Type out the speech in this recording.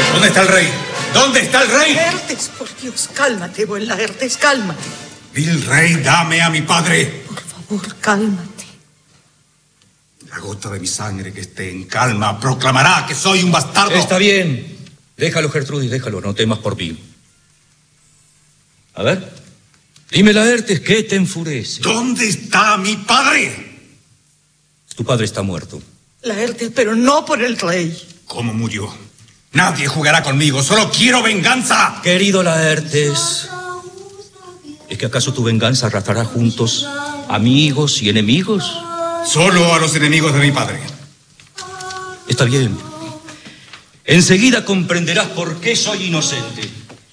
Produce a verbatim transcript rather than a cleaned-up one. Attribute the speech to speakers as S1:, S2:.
S1: ¿Dónde está el rey? ¿Dónde está el rey?
S2: Laertes, por Dios, cálmate, buen Laertes, cálmate.
S1: Vil rey, dame a mi padre.
S2: Por favor, cálmate.
S1: La gota de mi sangre que esté en calma proclamará que soy un bastardo.
S3: Está bien. Déjalo, Gertrudis, déjalo, no temas por mí. A ver, dime, Laertes, ¿qué te enfurece?
S1: ¿Dónde está mi padre?
S3: Tu padre está muerto.
S2: Laertes, pero no por el rey.
S1: ¿Cómo murió? Nadie jugará conmigo, solo quiero venganza.
S3: Querido Laertes, ¿es que acaso tu venganza arrastrará juntos amigos y enemigos?
S1: Solo a los enemigos de mi padre.
S3: Está bien. Enseguida comprenderás por qué soy inocente.